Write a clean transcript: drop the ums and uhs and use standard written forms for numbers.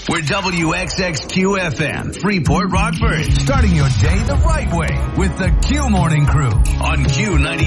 We're WXXQ-FM, Freeport, Rockford. Starting your day the right way with the Q Morning Crew on Q90.